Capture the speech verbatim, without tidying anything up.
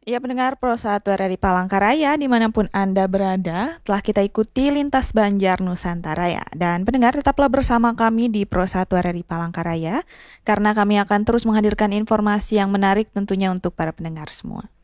Ya pendengar Pro satu R R I Palangkaraya dimanapun Anda berada, telah kita ikuti lintas Banjar Nusantara ya. Dan pendengar tetaplah bersama kami di Pro satu R R I Palangkaraya, karena kami akan terus menghadirkan informasi yang menarik tentunya untuk para pendengar semua.